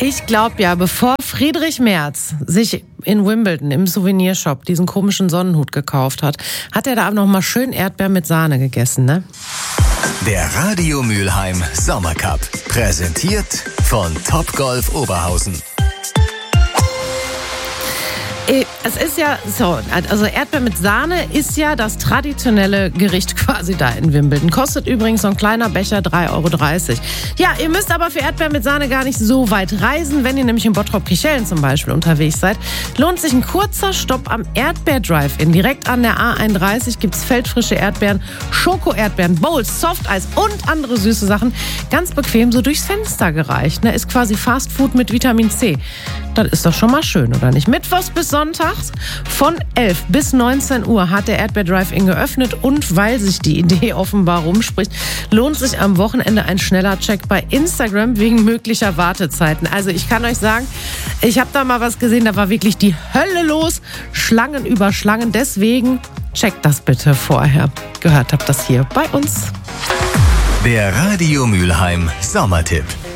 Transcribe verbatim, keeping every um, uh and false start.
Ich glaube ja, bevor Friedrich Merz sich in Wimbledon im Souvenirshop diesen komischen Sonnenhut gekauft hat, hat er da noch mal schön Erdbeeren mit Sahne gegessen, ne? Der Radio Mülheim Sommercup, präsentiert von Topgolf Oberhausen. Es ist ja so, also Erdbeer mit Sahne ist ja das traditionelle Gericht quasi da in Wimbledon. Kostet übrigens so ein kleiner Becher drei Euro dreißig. Ja, ihr müsst aber für Erdbeer mit Sahne gar nicht so weit reisen. Wenn ihr nämlich in Bottrop-Kirchhellen zum Beispiel unterwegs seid, lohnt sich ein kurzer Stopp am Erdbeer-Drive-In. Direkt an der A einunddreißig gibt's feldfrische Erdbeeren, Schoko-Erdbeeren, Bowls, Softeis und andere süße Sachen. Ganz bequem so durchs Fenster gereicht. Ne? Ist quasi Fastfood mit Vitamin C. Das ist doch schon mal schön, oder nicht? Mittwochs bis Sonntags von elf bis neunzehn Uhr hat der Erdbeer Drive-In geöffnet und weil sich die Idee offenbar rumspricht, lohnt sich am Wochenende ein schneller Check bei Instagram wegen möglicher Wartezeiten. Also ich kann euch sagen, ich habe da mal was gesehen, da war wirklich die Hölle los, Schlangen über Schlangen. Deswegen checkt das bitte vorher. Gehört habt das hier bei uns. Der Radio Mülheim Sommertipp.